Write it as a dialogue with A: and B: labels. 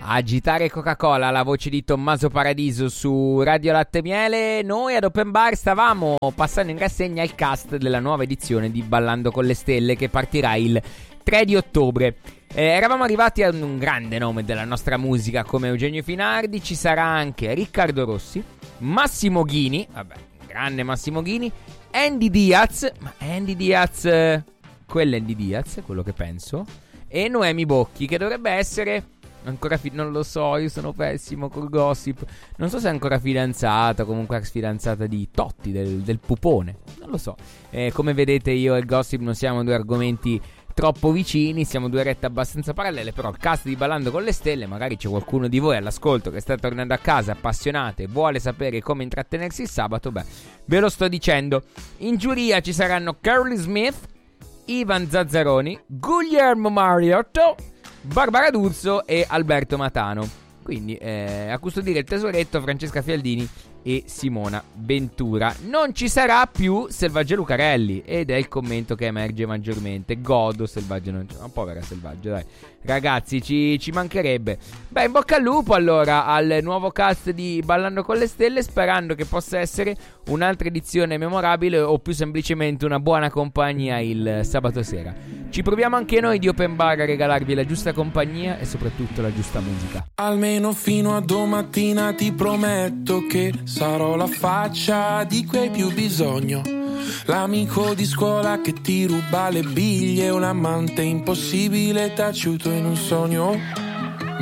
A: Agitare Coca-Cola, la voce di Tommaso Paradiso su Radio Latte Miele. Noi ad Open Bar stavamo passando in rassegna il cast della nuova edizione di Ballando con le Stelle, che partirà il 3 di ottobre. Eravamo arrivati ad un grande nome della nostra musica come Eugenio Finardi. Ci sarà anche Riccardo Rossi, Massimo Ghini, vabbè, grande Massimo Ghini, Andy Diaz, ma Andy Diaz, quell'Andy Diaz, quello che penso, e Noemi Bocchi, che dovrebbe essere ancora non lo so, io sono pessimo col gossip. Non so se è ancora fidanzata, comunque ex fidanzata di Totti, del pupone, non lo so. Come vedete, io e il gossip non siamo due argomenti troppo vicini, siamo due rette abbastanza parallele. Però il cast di Ballando con le Stelle, magari c'è qualcuno di voi all'ascolto che sta tornando a casa appassionato e vuole sapere come intrattenersi il sabato, beh, ve lo sto dicendo. In giuria ci saranno Carly Smith, Ivan Zazzaroni, Guglielmo Mariotto, Barbara D'Urso e Alberto Matano. Quindi a custodire il tesoretto Francesca Fialdini e Simona Ventura. Non ci sarà più Selvaggia Lucarelli, ed è il commento che emerge maggiormente. Godo Selvaggia, non c'è, ma povera Selvaggia, dai ragazzi, ci mancherebbe. Beh, in bocca al lupo allora al nuovo cast di Ballando con le Stelle, sperando che possa essere un'altra edizione memorabile o più semplicemente una buona compagnia il sabato sera. Ci proviamo anche noi di Open Bar a regalarvi la giusta compagnia e soprattutto la giusta musica.
B: Almeno fino a domattina ti prometto che sarò la faccia di cui hai più bisogno, l'amico di scuola che ti ruba le biglie, un amante impossibile taciuto in un sogno.